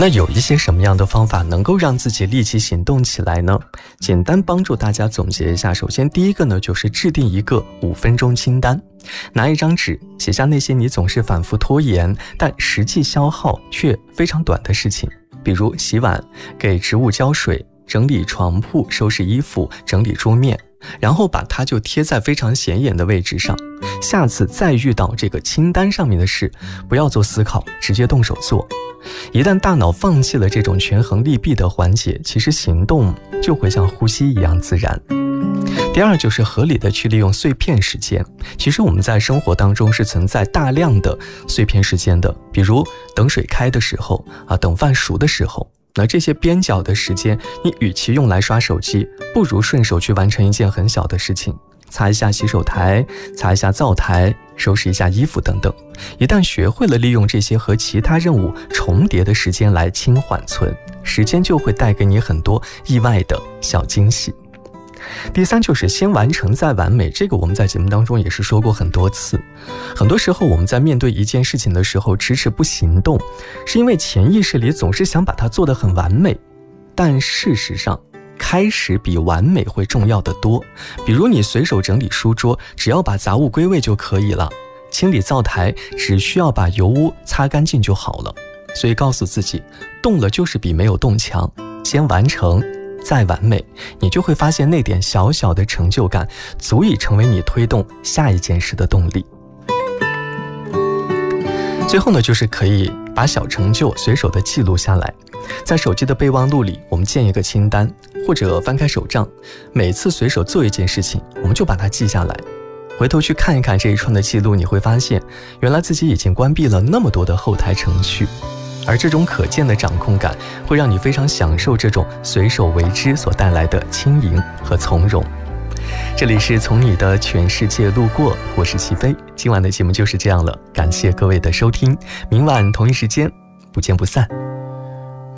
那有一些什么样的方法能够让自己立即行动起来呢？简单帮助大家总结一下。首先第一个呢，就是制定一个5分钟清单，拿一张纸写下那些你总是反复拖延但实际消耗却非常短的事情，比如洗碗、给植物浇水、整理床铺、收拾衣服、整理桌面，然后把它就贴在非常显眼的位置上。下次再遇到这个清单上面的事，不要做思考，直接动手做。一旦大脑放弃了这种权衡利弊的环节，其实行动就会像呼吸一样自然。第二就是合理的去利用碎片时间。其实我们在生活当中是存在大量的碎片时间的，比如等水开的时候等饭熟的时候。那这些边角的时间，你与其用来刷手机，不如顺手去完成一件很小的事情，擦一下洗手台，擦一下灶台，收拾一下衣服等等。一旦学会了利用这些和其他任务重叠的时间来轻缓存，时间就会带给你很多意外的小惊喜。第三就是先完成再完美，这个我们在节目当中也是说过很多次。很多时候我们在面对一件事情的时候迟迟不行动，是因为潜意识里总是想把它做得很完美，但事实上开始比完美会重要的多。比如你随手整理书桌，只要把杂物归位就可以了；清理灶台，只需要把油污擦干净就好了。所以告诉自己，动了就是比没有动强，先完成再完美，你就会发现那点小小的成就感足以成为你推动下一件事的动力。最后呢，就是可以把小成就随手的记录下来，在手机的备忘录里我们建一个清单，或者翻开手账，每次随手做一件事情我们就把它记下来。回头去看一看这一串的记录，你会发现原来自己已经关闭了那么多的后台程序，而这种可见的掌控感会让你非常享受这种随手为之所带来的轻盈和从容。这里是从你的全世界路过，我是齐飞，今晚的节目就是这样了，感谢各位的收听，明晚同一时间不见不散。